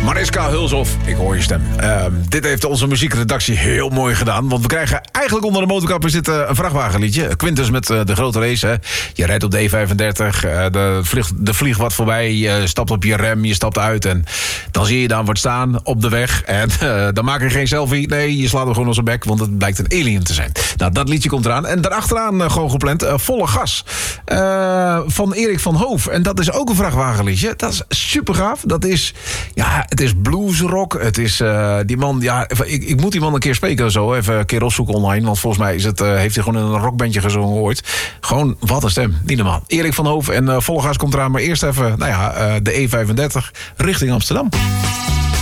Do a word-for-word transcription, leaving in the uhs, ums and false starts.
Mariska Hulshoff, ik hoor je stem. Uh, dit heeft onze muziekredactie heel mooi gedaan. Want we krijgen eigenlijk onder de motorkap is dit uh, een vrachtwagenliedje. Quintus met uh, de grote race. Hè. Je rijdt op de E vijfendertig. Uh, de, vlieg, de vliegt wat voorbij. Je stapt op je rem. Je stapt uit. En dan zie je dan wordt staan op de weg. En uh, dan maak je geen selfie. Nee, je slaat hem gewoon op zijn bek. Want het blijkt een alien te zijn. Nou, dat liedje komt eraan. En daarachteraan uh, gewoon gepland. Uh, volle gas. Uh, van Erik van Hoof. En dat is ook een vrachtwagenliedje. Dat is super gaaf. Dat is... Ja, het is bluesrock. Het is uh, die man... Ja, ik, ik moet die man een keer spreken zo. Even een keer opzoeken online. Want volgens mij is het, uh, heeft hij gewoon in een rockbandje gezongen ooit. Gewoon, wat een stem. Niet normaal. Erik van Hoof en uh, volle gas komt eraan. Maar eerst even, nou ja, uh, de E vijfendertig richting Amsterdam.